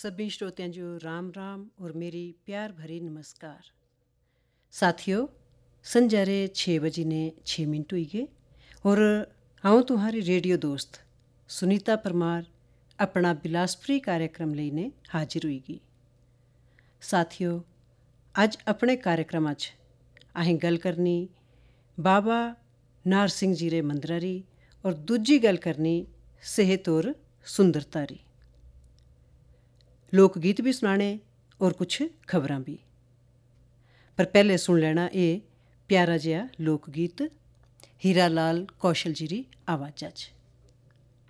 सभी श्रोतियां जो राम राम और मेरी प्यार भरी नमस्कार। साथियों, संजा रे 6 बजे ने 6 मिनट हुई गए और आऊँ तुम्हारी रेडियो दोस्त सुनीता परमार अपना बिलासपुरी कार्यक्रम लेने हाजिर हुईगी। साथियों, अज अपने कार्यक्रम अहें गल करनी बाबा नार सिंह जी रे मंदिरा री और दूजी गल करनी सेहत और सुंदरता री। लोक गीत भी सुनाने और कुछ खबरां भी। पर पहले सुन लेना ये प्यारा जिहा लोक गीत हीरा लाल कौशल जी री आवाज़ च।